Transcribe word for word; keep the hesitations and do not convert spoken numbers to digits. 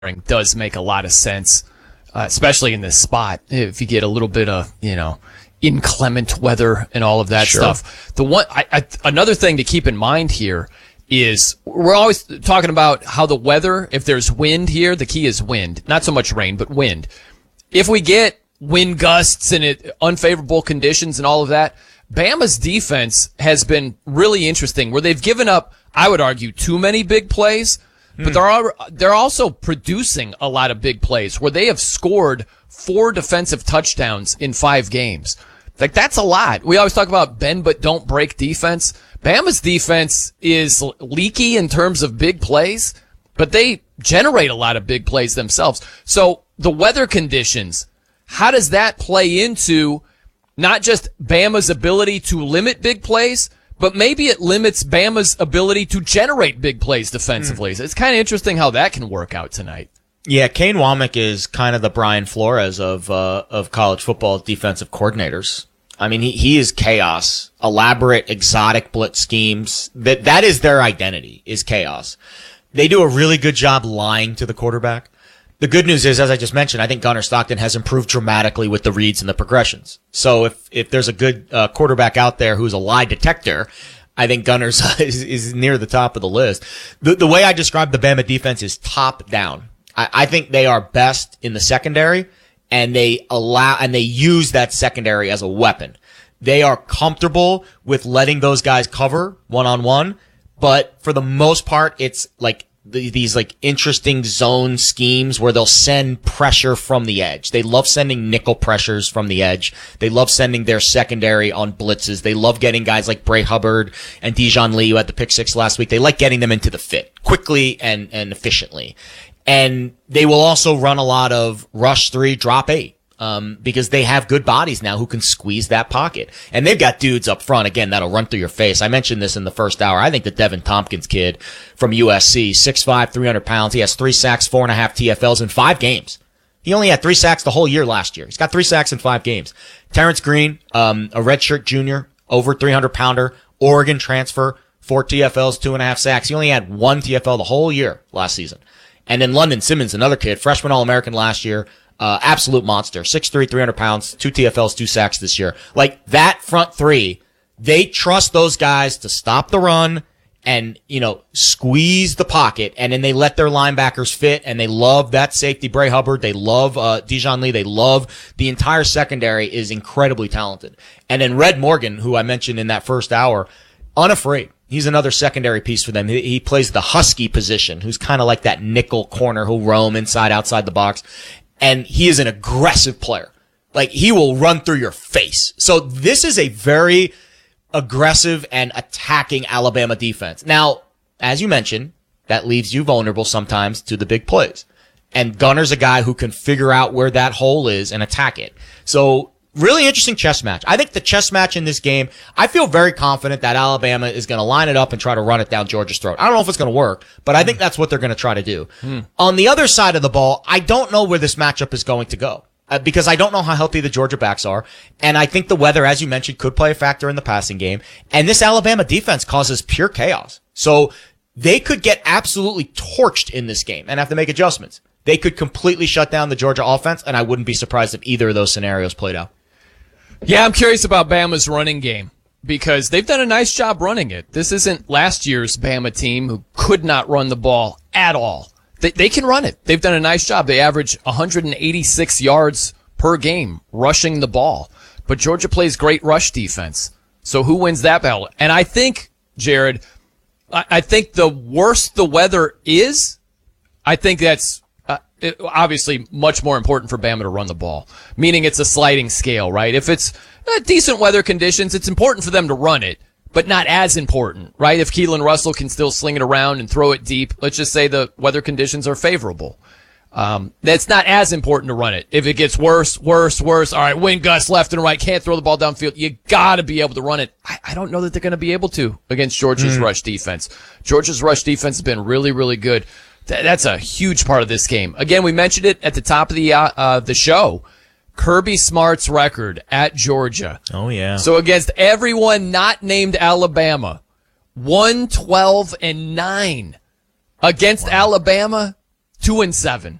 does make a lot of sense, uh, especially in this spot. If you get a little bit of, you know, inclement weather and all of that Sure. stuff. The one, I, I, another thing to keep in mind here is we're always talking about how the weather, if there's wind here, the key is wind, not so much rain, but wind. If we get wind gusts and it, unfavorable conditions and all of that, Bama's defense has been really interesting where they've given up, I would argue, too many big plays. But they're al- they're also producing a lot of big plays where they have scored four defensive touchdowns in five games. Like, that's a lot. We always talk about bend but don't break defense. Bama's defense is leaky in terms of big plays, but they generate a lot of big plays themselves. So the weather conditions, how does that play into not just Bama's ability to limit big plays, but maybe it limits Bama's ability to generate big plays defensively. Mm. So it's kind of interesting how that can work out tonight. Yeah, Kane Womack is kind of the Brian Flores of uh, of college football defensive coordinators. I mean, he, he is chaos, elaborate, exotic blitz schemes. That that is their identity, is chaos. They do a really good job lying to the quarterback. The good news is, as I just mentioned, I think Gunnar Stockton has improved dramatically with the reads and the progressions. So if, if there's a good uh, quarterback out there who's a lie detector, I think Gunnar's is, is near the top of the list. The, the way I describe the Bama defense is top down. I, I think they are best in the secondary, and they allow, and they use that secondary as a weapon. They are comfortable with letting those guys cover one on one, but for the most part, it's like, these like interesting zone schemes where they'll send pressure from the edge. They love sending nickel pressures from the edge. They love sending their secondary on blitzes. They love getting guys like Bray Hubbard and Dijon Lee, who had the pick six last week. They like getting them into the fit quickly and, and efficiently. And they will also run a lot of rush three, drop eight. Um, because they have good bodies now who can squeeze that pocket. And they've got dudes up front, again, that'll run through your face. I mentioned this in the first hour. I think the Devin Tompkins kid from U S C, six five, three hundred pounds. He has three sacks, four and a half T F Ls in five games. He only had three sacks the whole year last year. He's got three sacks in five games. Terrence Green, um, a redshirt junior, over three hundred pounder, Oregon transfer, four T F Ls, two and a half sacks. He only had one T F L the whole year last season. And then London Simmons, another kid, freshman All-American last year. Uh, absolute monster. six three, three hundred pounds, two T F Ls, two sacks this year. Like, that front three, they trust those guys to stop the run and, you know, squeeze the pocket, and then they let their linebackers fit, and they love that safety, Bray Hubbard. They love, uh, Dijon Lee. They love the entire secondary is incredibly talented. And then Red Morgan, who I mentioned in that first hour, unafraid. He's another secondary piece for them. He, he plays the Husky position, who's kind of like that nickel corner who'll roam inside, outside the box. And he is an aggressive player. Like, he will run through your face. So this is a very aggressive and attacking Alabama defense. Now, as you mentioned, that leaves you vulnerable sometimes to the big plays. And Gunner's a guy who can figure out where that hole is and attack it. So, really interesting chess match. I think the chess match in this game, I feel very confident that Alabama is going to line it up and try to run it down Georgia's throat. I don't know if it's going to work, but I think that's what they're going to try to do. Hmm. On the other side of the ball, I don't know where this matchup is going to go. Uh, because I don't know how healthy the Georgia backs are. And I think the weather, as you mentioned, could play a factor in the passing game. And this Alabama defense causes pure chaos. So they could get absolutely torched in this game and have to make adjustments. They could completely shut down the Georgia offense, and I wouldn't be surprised if either of those scenarios played out. Yeah, I'm curious about Bama's running game because they've done a nice job running it. This isn't last year's Bama team who could not run the ball at all. They, they can run it. They've done a nice job. They average one hundred eighty-six yards per game rushing the ball. But Georgia plays great rush defense. So who wins that battle? And I think, Jared, I, I think the worse the weather is, I think that's uh, it, obviously much more important for Bama to run the ball, meaning it's a sliding scale, right? If it's uh, decent weather conditions, it's important for them to run it, but not as important, right? If Keelan Russell can still sling it around and throw it deep, let's just say the weather conditions are favorable. Um, that's not as important to run it. If it gets worse, worse, worse, all right, wind gusts left and right, can't throw the ball downfield, you gotta be able to run it. I, I don't know that they're gonna be able to against Georgia's mm. rush defense. Georgia's rush defense has been really, really good. Th- that's a huge part of this game. Again, we mentioned it at the top of the, uh, uh, the show. Kirby Smart's record at Georgia. Oh, yeah. So against everyone not named Alabama, one twelve and nine. Against wow. Alabama, Two and seven.